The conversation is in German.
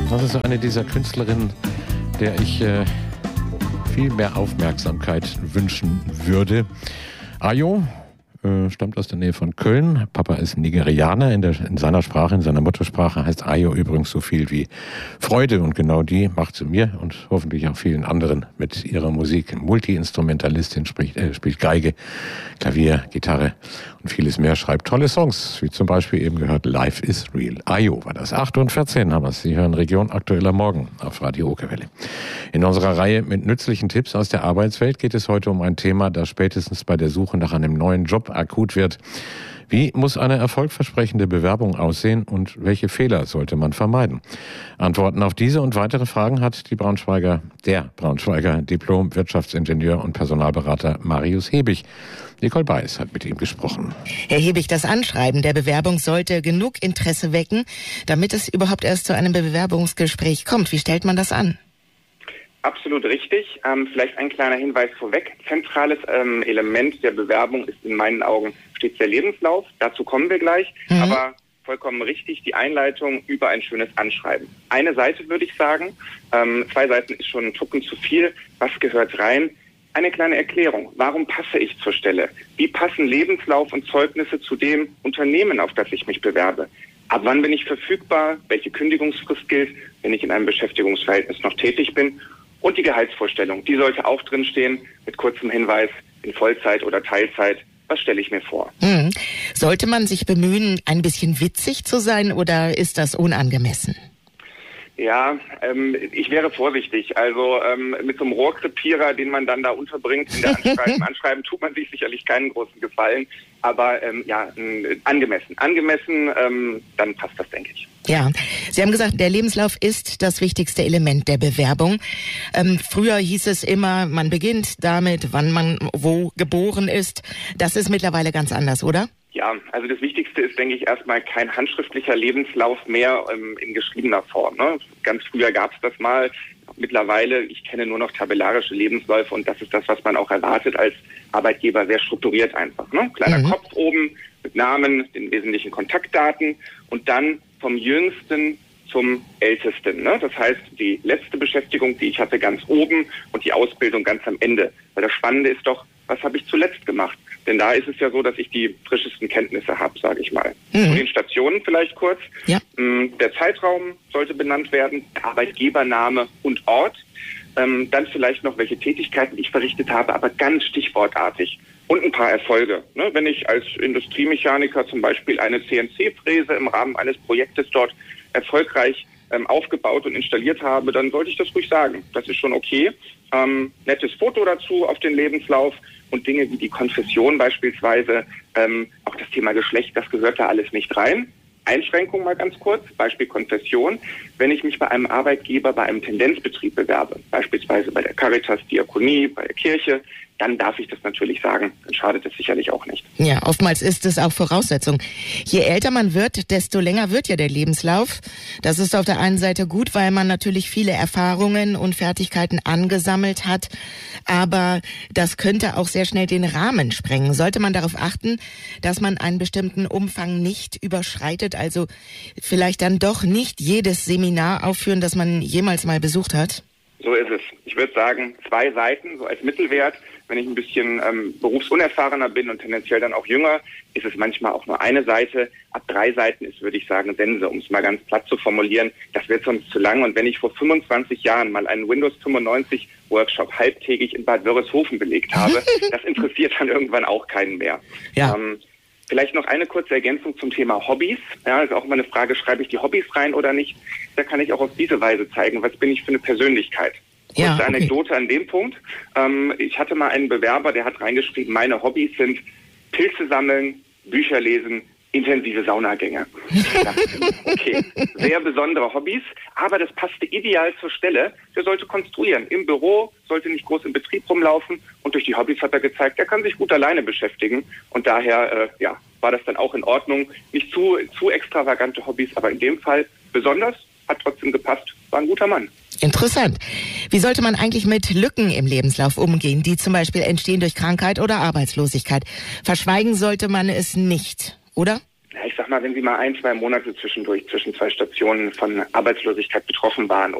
Das ist so eine dieser Künstlerinnen, der ich viel mehr Aufmerksamkeit wünschen würde. Ayo stammt aus der Nähe von Köln. Papa ist Nigerianer. In seiner Sprache, in seiner Muttersprache heißt Ayo übrigens so viel wie Freude. Und genau die macht sie mir und hoffentlich auch vielen anderen mit ihrer Musik. Multi-Instrumentalistin, spielt Geige, Klavier, Gitarre und vieles mehr. Schreibt tolle Songs, wie zum Beispiel eben gehört Life is Real. Ayo war das. 8:14 haben wir es. Sie hören Region Aktueller Morgen auf Radio Okerwelle. In unserer Reihe mit nützlichen Tipps aus der Arbeitswelt geht es heute um ein Thema, das spätestens bei der Suche nach einem neuen Job akut wird. Wie muss eine erfolgversprechende Bewerbung aussehen und welche Fehler sollte man vermeiden? Antworten auf diese und weitere Fragen hat der Braunschweiger Diplom-Wirtschaftsingenieur und Personalberater Marius Hebig. Nicole Beis hat mit ihm gesprochen. Herr Hebig, das Anschreiben der Bewerbung sollte genug Interesse wecken, damit es überhaupt erst zu einem Bewerbungsgespräch kommt. Wie stellt man das an? Absolut richtig. Vielleicht ein kleiner Hinweis vorweg. Zentrales Element der Bewerbung ist in meinen Augen stets der Lebenslauf. Dazu kommen wir gleich. Aber vollkommen richtig, die Einleitung über ein schönes Anschreiben. Eine Seite würde ich sagen. 2 Seiten ist schon ein Tucken zu viel. Was gehört rein? Eine kleine Erklärung. Warum passe ich zur Stelle? Wie passen Lebenslauf und Zeugnisse zu dem Unternehmen, auf das ich mich bewerbe? Ab wann bin ich verfügbar? Welche Kündigungsfrist gilt, wenn ich in einem Beschäftigungsverhältnis noch tätig bin? Und die Gehaltsvorstellung, die sollte auch drinstehen, mit kurzem Hinweis in Vollzeit oder Teilzeit. Was stelle ich mir vor? Sollte man sich bemühen, ein bisschen witzig zu sein oder ist das unangemessen? Ja, ich wäre vorsichtig. Also mit so einem Rohrkrepierer, den man dann da unterbringt in der Anschreiben tut man sich sicherlich keinen großen Gefallen. Aber angemessen. Dann passt das, denke ich. Ja, Sie haben gesagt, der Lebenslauf ist das wichtigste Element der Bewerbung. Früher hieß es immer, man beginnt damit, wann man wo geboren ist. Das ist mittlerweile ganz anders, oder? Ja, also das Wichtigste ist, denke ich, erstmal kein handschriftlicher Lebenslauf mehr in geschriebener Form. Ne? Ganz früher gab es das mal. Mittlerweile, ich kenne nur noch tabellarische Lebensläufe und das ist das, was man auch erwartet als Arbeitgeber, sehr strukturiert einfach. Ne? Kleiner Kopf oben mit Namen, den wesentlichen Kontaktdaten und dann vom Jüngsten zum Ältesten. Ne? Das heißt, die letzte Beschäftigung, die ich hatte, ganz oben und die Ausbildung ganz am Ende. Weil das Spannende ist doch, was habe ich zuletzt gemacht? Denn da ist es ja so, dass ich die frischesten Kenntnisse habe, sage ich mal. Zu den Stationen vielleicht kurz. Ja. Der Zeitraum sollte benannt werden, der Arbeitgebername und Ort. Dann vielleicht noch, welche Tätigkeiten ich verrichtet habe, aber ganz stichwortartig. Und ein paar Erfolge. Ne? Wenn ich als Industriemechaniker zum Beispiel eine CNC-Fräse im Rahmen eines Projektes dort erfolgreich aufgebaut und installiert habe, dann sollte ich das ruhig sagen. Das ist schon okay. Nettes Foto dazu auf den Lebenslauf und Dinge wie die Konfession beispielsweise, auch das Thema Geschlecht, das gehört da alles nicht rein. Einschränkung mal ganz kurz, Beispiel Konfession. Wenn ich mich bei einem Arbeitgeber bei einem Tendenzbetrieb bewerbe, beispielsweise bei der Caritas, Diakonie, bei der Kirche, dann darf ich das natürlich sagen. Dann schadet es sicherlich auch nicht. Ja, oftmals ist es auch Voraussetzung. Je älter man wird, desto länger wird ja der Lebenslauf. Das ist auf der einen Seite gut, weil man natürlich viele Erfahrungen und Fertigkeiten angesammelt hat. Aber das könnte auch sehr schnell den Rahmen sprengen. Sollte man darauf achten, dass man einen bestimmten Umfang nicht überschreitet? Also vielleicht dann doch nicht jedes Seminar aufführen, das man jemals mal besucht hat? So ist es. Ich würde sagen, 2 Seiten, so als Mittelwert. Wenn ich ein bisschen berufsunerfahrener bin und tendenziell dann auch jünger, ist es manchmal auch nur eine Seite. Ab 3 Seiten ist, würde ich sagen, Sense, um es mal ganz platt zu formulieren. Das wird sonst zu lang. Und wenn ich vor 25 Jahren mal einen Windows 95 Workshop halbtägig in Bad Wörishofen belegt habe, das interessiert dann irgendwann auch keinen mehr. Ja. Vielleicht noch eine kurze Ergänzung zum Thema Hobbys. Ja, ist auch immer eine Frage, schreibe ich die Hobbys rein oder nicht? Da kann ich auch auf diese Weise zeigen, was bin ich für eine Persönlichkeit. Kurze Anekdote an dem Punkt. Ich hatte mal einen Bewerber, der hat reingeschrieben, meine Hobbys sind Pilze sammeln, Bücher lesen, intensive Saunagänge. Okay, sehr besondere Hobbys, aber das passte ideal zur Stelle. Der sollte konstruieren. Im Büro, sollte nicht groß im Betrieb rumlaufen und durch die Hobbys hat er gezeigt, er kann sich gut alleine beschäftigen und daher war das dann auch in Ordnung. Nicht zu extravagante Hobbys, aber in dem Fall besonders, hat trotzdem gepasst, war ein guter Mann. Interessant. Wie sollte man eigentlich mit Lücken im Lebenslauf umgehen, die zum Beispiel entstehen durch Krankheit oder Arbeitslosigkeit? Verschweigen sollte man es nicht, oder? Ja, ich sag sag mal, wenn Sie mal 1-2 Monate zwischendurch zwischen 2 Stationen von Arbeitslosigkeit betroffen waren